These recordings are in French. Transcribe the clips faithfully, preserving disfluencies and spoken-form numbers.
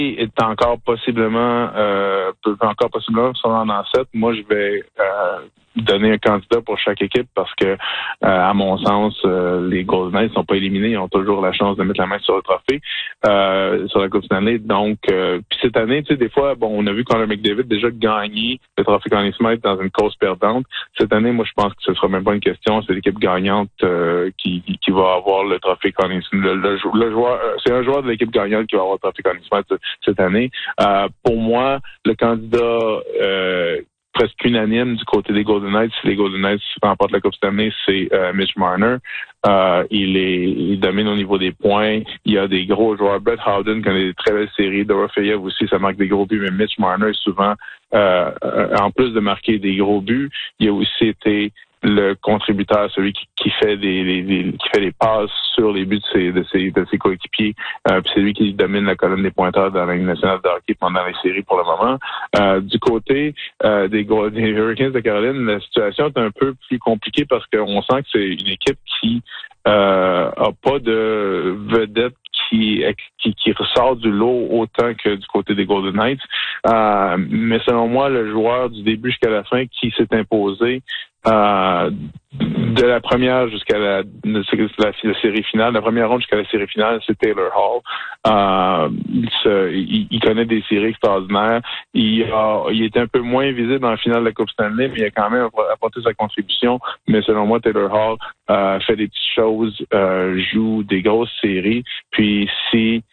est encore possiblement euh, peut encore possiblement se rendre en sept. Moi, je vais euh, donner un candidat pour chaque équipe parce que, euh, à mon sens, euh, les Golden Knights ne sont pas éliminés. Ils ont toujours la chance de mettre la main sur le trophée, euh, sur la Coupe Stanley. Donc, euh, puis cette année, tu sais, des fois, bon, on a vu Connor McDavid déjà gagner le trophée Conn Smythe dans une cause perdante. Cette année, moi, je pense que ce sera même pas une question. C'est l'équipe gagnante euh, qui, qui va avoir le trophée Conn Smythe. Le, le, le joueur, euh, c'est un joueur de l'équipe gagnante qui va avoir le trophée Conn Smythe cette année. Euh, pour moi, le candidat euh, presque unanime du côté des Golden Knights, si les Golden Knights remportent la Coupe Stanley, c'est euh, Mitch Marner. Euh, il est, il domine au niveau des points. Il y a des gros joueurs. Brett Howden connaît des très belles séries. Dorofeyev aussi, ça marque des gros buts. Mais Mitch Marner, souvent, euh, en plus de marquer des gros buts, il a aussi été le contributeur, celui qui, qui fait des, des, des qui fait des passes sur les buts de ses de ses, de ses coéquipiers. Euh, puis c'est lui qui domine la colonne des pointeurs dans la Ligue nationale de hockey pendant les séries pour le moment. Euh, du côté euh, des, des Hurricanes de Caroline, la situation est un peu plus compliquée parce qu'on sent que c'est une équipe qui euh, a pas de vedette qui, qui qui ressort du lot autant que du côté des Golden Knights. Euh, mais selon moi, le joueur du début jusqu'à la fin qui s'est imposé euh, de la première jusqu'à la, la, la série finale, la première ronde jusqu'à la série finale, c'est Taylor Hall. Euh, il, se, il, il connaît des séries extraordinaires. Il a, il était un peu moins visible dans la finale de la Coupe Stanley, mais il a quand même apporté sa contribution. Mais selon moi, Taylor Hall euh, fait des petites choses, euh, joue des grosses séries. Puis si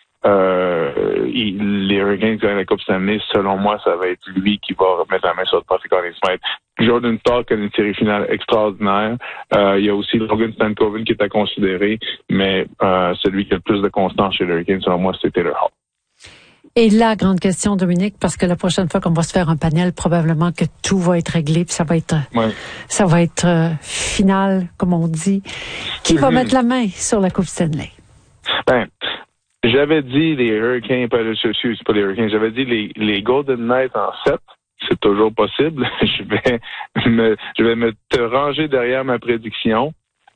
Euh, il, les Hurricanes gagnent la Coupe Stanley, selon moi, ça va être lui qui va remettre la main sur le trophée Conn Smythe. Jordan Stark a une série finale extraordinaire. Euh, il y a aussi Logan Stankoven qui est à considérer, mais euh, celui qui a le plus de constance chez les Hurricanes, selon moi, c'est Taylor Hall. Et la grande question, Dominique, parce que la prochaine fois qu'on va se faire un panel, probablement que tout va être réglé, puis ça va être, ouais. ça va être euh, final, comme on dit. Qui mm-hmm. va mettre la main sur la Coupe Stanley? Ben, J'avais dit les Hurricanes, pas, excuse, pas les Hurricanes, j'avais dit les, les Golden Knights en sept. C'est toujours possible. je vais me, je vais me te ranger derrière ma prédiction.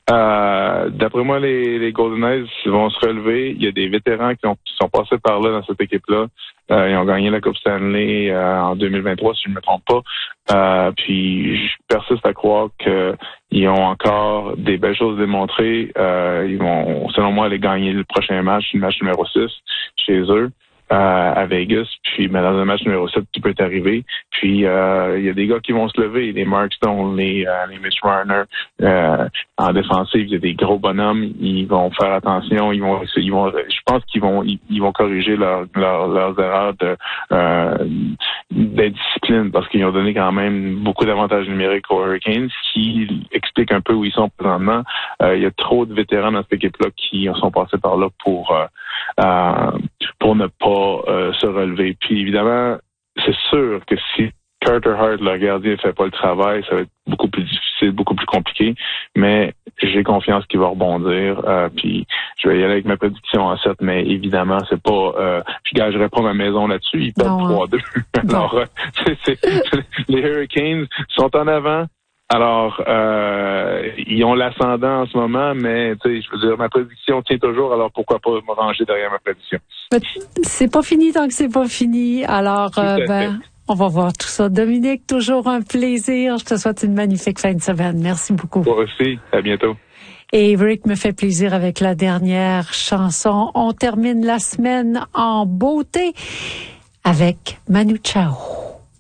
Euh, d'après moi, les, les Golden Knights vont se relever. Il y a des vétérans qui, ont, qui sont passés par là dans cette équipe-là. Euh, ils ont gagné la Coupe Stanley euh, en deux mille vingt-trois, si je ne me trompe pas. Euh, puis je persiste à croire qu'ils ont encore des belles choses à démontrer. Euh, ils vont, selon moi, aller gagner le prochain match, le match numéro six chez eux. Euh, à Vegas, puis mais dans un match numéro sept, tout peut arriver. Puis il euh, y a des gars qui vont se lever, les Mark Stone, les, euh, les Mitch Marner. Euh, en défensive, il y a des gros bonhommes. Ils vont faire attention. Ils vont, ils vont. Je pense qu'ils vont, ils, ils vont corriger leur, leur, leurs erreurs de euh, d'indiscipline parce qu'ils ont donné quand même beaucoup d'avantages numériques aux Hurricanes, ce qui explique un peu où ils sont présentement. Euh, il y a trop de vétérans dans cette équipe-là qui sont passés par là pour euh, euh, pour ne pas Euh, se relever. Puis évidemment, c'est sûr que si Carter Hart, le gardien, ne fait pas le travail, ça va être beaucoup plus difficile, beaucoup plus compliqué. Mais j'ai confiance qu'il va rebondir. Euh, puis je vais y aller avec ma prédiction en sept, mais évidemment, c'est pas. Euh, je gagerai pas ma maison là-dessus. Ils perdent trois deux. Alors, euh, c'est, c'est, les Hurricanes sont en avant. Alors, euh, ils ont l'ascendant en ce moment, mais tu sais, je veux dire, ma prédiction tient toujours, alors pourquoi pas me ranger derrière ma prédiction? C'est pas fini tant que c'est pas fini. Alors, euh, ben, on va voir tout ça. Dominique, toujours un plaisir. Je te souhaite une magnifique fin de semaine. Merci beaucoup. Toi aussi. À bientôt. Et Rick me fait plaisir avec la dernière chanson. On termine la semaine en beauté avec Manu Chao.